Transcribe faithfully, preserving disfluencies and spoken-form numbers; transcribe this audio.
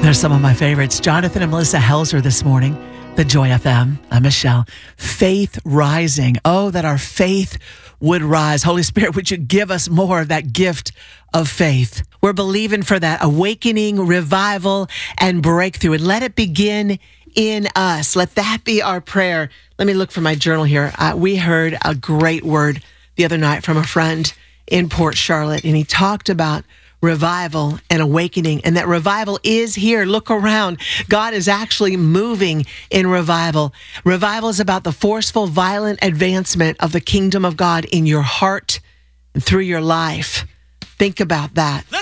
There's some of my favorites. Jonathan and Melissa Helser this morning, the Joy F M. I'm Michelle. Faith rising. Oh, that our faith would rise. Holy Spirit, would you give us more of that gift of faith? We're believing for that awakening, revival, and breakthrough. And let it begin in us. Let that be our prayer. Let me look for my journal here. Uh, we heard a great word the other night from a friend in Port Charlotte, and he talked about revival and awakening, and that revival is here. Look around. God is actually moving in revival. Revival is about the forceful, violent advancement of the kingdom of God in your heart and through your life. Think about that.